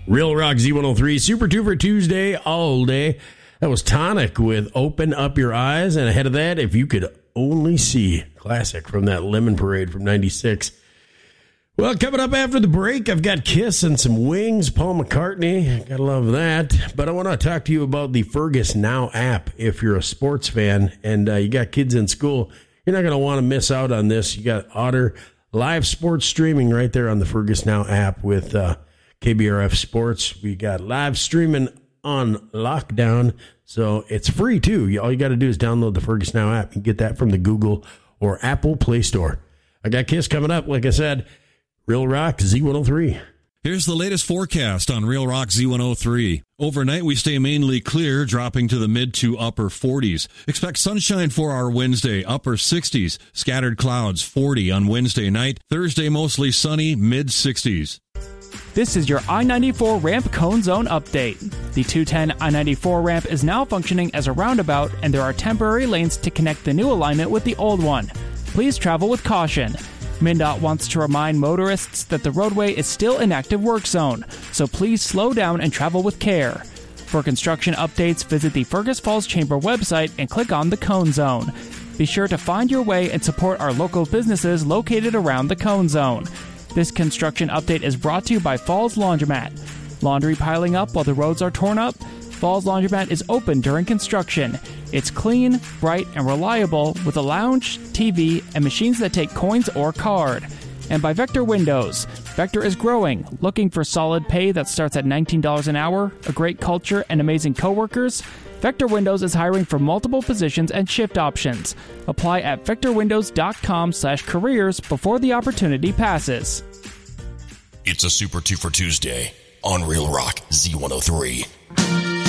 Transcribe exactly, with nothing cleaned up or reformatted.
Real Rock Z one oh three, Super Tuber Tuesday all day. That was Tonic with Open Up Your Eyes. And ahead of that, If You Could Only See. Classic from that Lemon Parade from ninety-six. Well, coming up after the break, I've got Kiss and some Wings, Paul McCartney. Gotta love that. But I want to talk to you about the Fergus Now app. If you're a sports fan and uh, you got kids in school, you're not going to want to miss out on this. You got Otter live sports streaming right there on the Fergus Now app with uh, K B R F Sports. We got live streaming on lockdown, so it's free too. All you got to do is download the Fergus Now app. You can get that from the Google or Apple Play Store. I got Kiss coming up, like I said. Real Rock Z one oh three. Here's the latest forecast on Real Rock Z one oh three. Overnight, we stay mainly clear, dropping to the mid to upper forties. Expect sunshine for our Wednesday, upper sixties. Scattered clouds, forty on Wednesday night. Thursday, mostly sunny, mid sixties. This is your I ninety-four ramp cone zone update. The two ten I ninety-four ramp is now functioning as a roundabout, and there are temporary lanes to connect the new alignment with the old one. Please travel with caution. MnDOT wants to remind motorists that the roadway is still an active work zone, so please slow down and travel with care. For construction updates, visit the Fergus Falls Chamber website and click on the Cone Zone. Be sure to find your way and support our local businesses located around the Cone Zone. This construction update is brought to you by Falls Laundromat. Laundry piling up while the roads are torn up? Falls Laundromat is open during construction. It's clean, bright, and reliable with a lounge, T V, and machines that take coins or card. And by Vector Windows. Vector is growing, looking for solid pay that starts at nineteen dollars an hour, a great culture, and amazing coworkers? Vector Windows is hiring for multiple positions and shift options. Apply at vectorwindows.com slash careers before the opportunity passes. It's a Super Two for Tuesday on Real Rock Z one oh three.